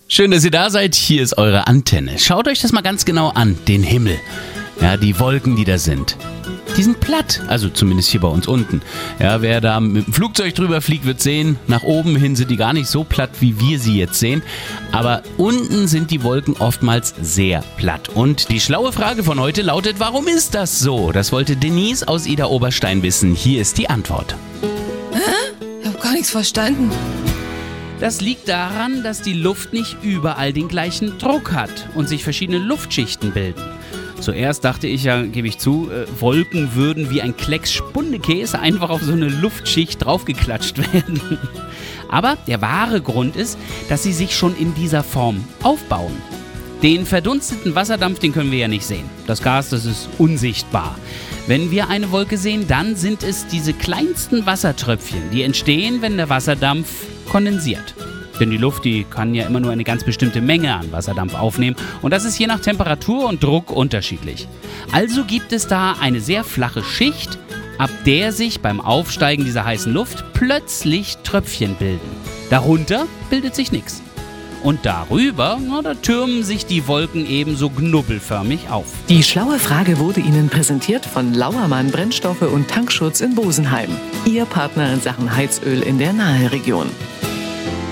Schön, dass ihr da seid. Hier ist eure Antenne. Schaut euch das mal ganz genau an, den Himmel. Ja, die Wolken, die da sind. Die sind platt, also zumindest hier bei uns unten. Ja, wer da mit dem Flugzeug drüber fliegt, wird sehen, nach oben hin sind die gar nicht so platt, wie wir sie jetzt sehen. Aber unten sind die Wolken oftmals sehr platt. Und die schlaue Frage von heute lautet, warum ist das so? Das wollte Denise aus Ida Oberstein wissen. Hier ist die Antwort. Ich habe gar nichts verstanden. Das liegt daran, dass die Luft nicht überall den gleichen Druck hat und sich verschiedene Luftschichten bilden. Zuerst dachte ich ja, gebe ich zu, Wolken würden wie ein Klecks Spundekäse einfach auf so eine Luftschicht draufgeklatscht werden. Aber der wahre Grund ist, dass sie sich schon in dieser Form aufbauen. Den verdunsteten Wasserdampf, den können wir ja nicht sehen. Das Gas, das ist unsichtbar. Wenn wir eine Wolke sehen, dann sind es diese kleinsten Wassertröpfchen, die entstehen, wenn der Wasserdampf kondensiert. Denn die Luft, die kann ja immer nur eine ganz bestimmte Menge an Wasserdampf aufnehmen und das ist je nach Temperatur und Druck unterschiedlich. Also gibt es da eine sehr flache Schicht, ab der sich beim Aufsteigen dieser heißen Luft plötzlich Tröpfchen bilden. Darunter bildet sich nichts. Und darüber, da türmen sich die Wolken ebenso knubbelförmig auf. Die schlaue Frage wurde Ihnen präsentiert von Lauermann Brennstoffe und Tankschutz in Bosenheim. Ihr Partner in Sachen Heizöl in der Naheregion.